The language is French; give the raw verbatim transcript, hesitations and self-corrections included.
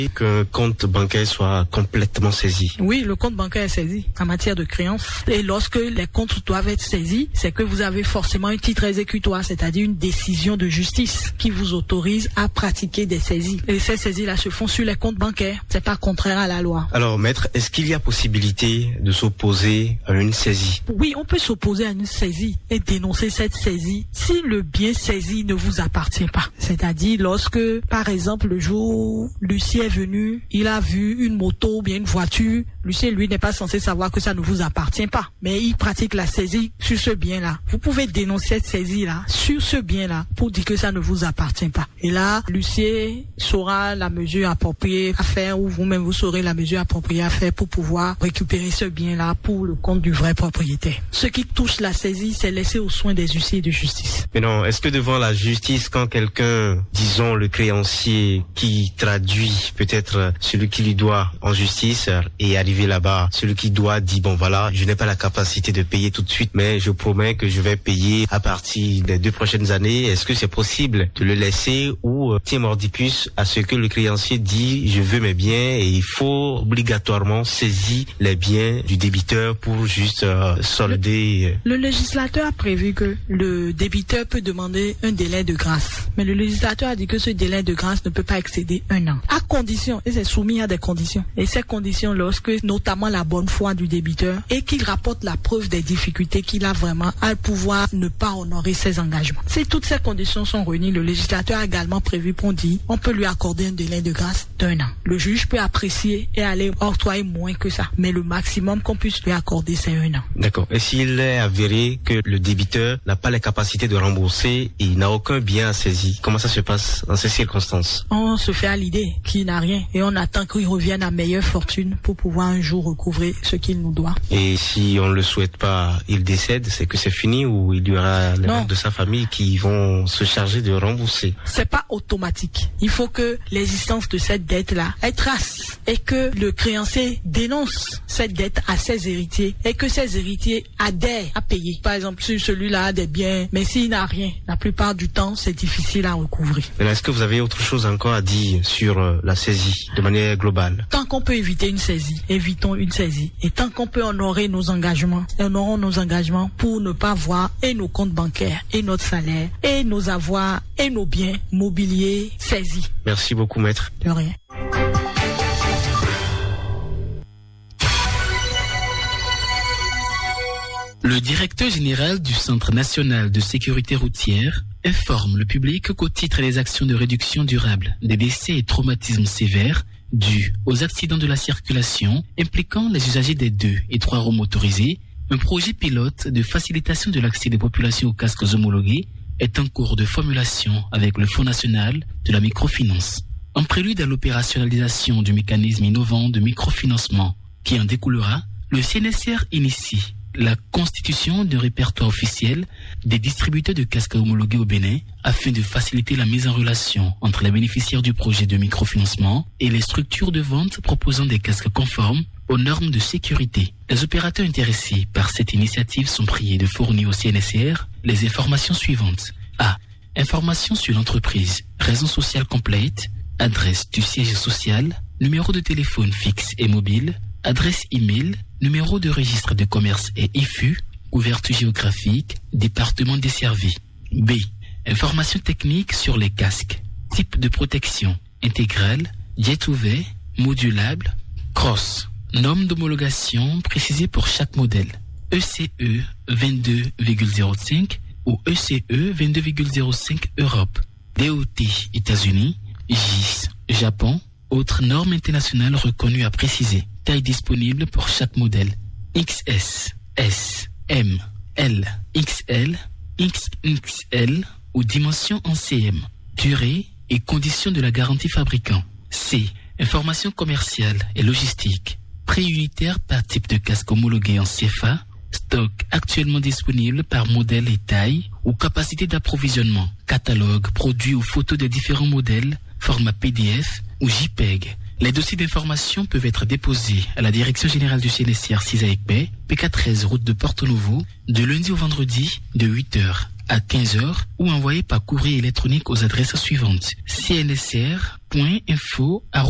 qu'un compte bancaire soit complètement saisi? Oui, le compte bancaire est saisi en matière de créance. Et lorsque les comptes doivent être saisis, c'est que vous avez forcément un titre exécutoire, c'est-à-dire une décision de justice qui vous autorise à pratiquer des saisies. Et ces saisies-là se font sur les comptes bancaires. C'est pas contraire à la loi. Alors, maître, est-ce qu'il y a possibilité de s'opposer à une saisie? Oui, on peut s'opposer à une saisie et dénoncer cette saisie si le bien saisi ne vous appartient pas. C'est-à-dire lorsque, par exemple, le jour Lucie est venu, il a vu une moto ou bien une voiture. Lucie, lui, n'est pas censé savoir que ça ne vous appartient pas. Mais il pratique la saisie sur ce bien-là. Vous pouvez dénoncer cette saisie-là sur ce bien-là pour dire que ça ne vous appartient pas. Et là, Lucie saura la mesure appropriée à faire ou vous-même vous saurez la mesure appropriée à faire pour pouvoir récupérer ce bien-là pour le compte du vrai propriétaire. Ce qui touche la saisie, c'est laissé aux soins des huissiers de justice. Mais non, est-ce que devant la justice, quand quelqu'un, disons le créancier qui traduit peut-être celui qui lui doit en justice et arrivé là-bas, celui qui doit dit bon voilà, je n'ai pas la capacité de payer tout de suite, mais je promets que je vais payer à partir des deux prochaines années. Est-ce que c'est possible de le laisser ou euh, tient mordicus à ce que le créancier dit je veux mes biens et il faut obligatoirement saisir les biens du débiteur pour juste euh, solder? Le, le législateur a prévu que le débiteur peut demander un délai de grâce, mais le législateur a dit que ce délai de grâce ne peut pas excéder un an, à condition, et c'est soumis à des conditions, et ces conditions lorsque notamment la bonne foi du débiteur et qu'il rapporte la preuve des difficultés qu'il a vraiment à pouvoir ne pas honorer ses engagements. Si toutes ces conditions sont réunies, le législateur a également prévu qu'on dit on peut lui accorder un délai de grâce d'un an. Le juge peut apprécier et aller octroyer moins que ça, mais le maximum qu'on puisse lui accorder c'est un an. D'accord. Et s'il est avéré que le débiteur n'a pas les capacités de rembourser et il n'a aucun bien à saisir, comment ça se passe dans ces circonstances? On se fait à l'idée qu'il n'a rien et on attend qu'il revienne à meilleure fortune pour pouvoir un jour recouvrer ce qu'il nous doit. Et si on ne le souhaite pas, il décède, c'est que c'est fini ou il y aura les membres de sa famille qui vont se charger de rembourser? C'est pas automatique. Il faut que l'existence de cette dette-là ait trace et que le créancier dénonce cette dette à ses héritiers et que ses héritiers adhèrent à payer. Par exemple, si celui-là a des biens, mais s'il n'a rien, la plupart du temps, c'est difficile à recouvrer. Mais est-ce que vous avez autre chose encore à dire sur euh, la saisie de manière globale? Tant qu'on peut éviter une saisie, évitons une saisie. Et tant qu'on peut honorer nos engagements, honorons nos engagements pour ne pas voir et nos comptes bancaires, et notre salaire, et nos avoirs, et nos biens mobiliers saisis. Merci beaucoup, maître. De rien. Le directeur général du Centre national de sécurité routière informe le public qu'au titre des actions de réduction durable des décès et traumatismes sévères dus aux accidents de la circulation impliquant les usagers des deux et trois roues motorisées, un projet pilote de facilitation de l'accès des populations aux casques homologués est en cours de formulation avec le Fonds national de la microfinance. En prélude à l'opérationnalisation du mécanisme innovant de microfinancement qui en découlera, le C N S R initie la constitution d'un répertoire officiel des distributeurs de casques homologués au Bénin afin de faciliter la mise en relation entre les bénéficiaires du projet de microfinancement et les structures de vente proposant des casques conformes aux normes de sécurité. Les opérateurs intéressés par cette initiative sont priés de fournir au C N S R les informations suivantes. A. Informations sur l'entreprise, raison sociale complète, adresse du siège social, numéro de téléphone fixe et mobile, adresse e-mail, numéro de registre de commerce et I F U, couverture géographique, département desservi. B. Informations techniques sur les casques. Type de protection, intégrale, jet ouvert, modulable, cross. Norme d'homologation précisée pour chaque modèle. E C E vingt-deux virgule zéro cinq ou E C E vingt-deux virgule zéro cinq Europe. D O T États-Unis, J I S Japon, autres normes internationales reconnues à préciser. Taille disponible pour chaque modèle. X S, S, M, L, X L, X X L ou dimension en C M. Durée et conditions de la garantie fabricant. C. Information commerciale et logistique. Prix unitaire par type de casque homologué en C F A. Stock actuellement disponible par modèle et taille ou capacité d'approvisionnement. Catalogue, produits ou photos des différents modèles. Format P D F ou JPEG. Les dossiers d'information peuvent être déposés à la Direction Générale du C N S R six A E C B, P K treize route de Porto Novo, de lundi au vendredi de huit heures à quinze heures ou envoyés par courrier électronique aux adresses suivantes. C N S R point info arobase